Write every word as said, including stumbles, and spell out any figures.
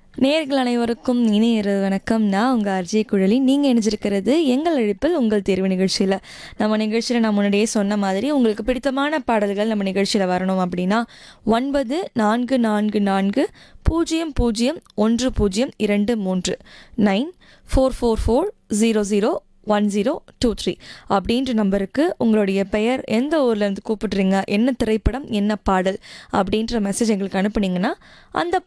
நேயர்கள் அனைவருக்கும் இணைய இரவு வணக்கம். நான் உங்கள் அர்ஜே குழலி. நீங்கள் இணைஞ்சிருக்கிறது எங்கள் அழைப்பில் உங்கள் தேர்வு நிகழ்ச்சியில். நம்ம நிகழ்ச்சியில் நான் முன்னாடியே சொன்ன மாதிரி உங்களுக்கு பிடித்தமான பாடல்கள் நம்ம நிகழ்ச்சியில் வரணும் அப்படின்னா ஒன்பது நான்கு நான்கு நான்கு பூஜ்ஜியம் பூஜ்ஜியம் ஒன்று பூஜ்ஜியம் இரண்டு மூன்று nine four four four zero zero one zero two three அப்படின்ற நம்பருக்கு உங்களுடைய பெயர், எந்த ஊர்லேருந்து கூப்பிட்றீங்க, என்ன திரைப்படம், என்ன பாடல் அப்படின்ற மெசேஜ் எங்களுக்கு அனுப்புனீங்கன்னா அந்த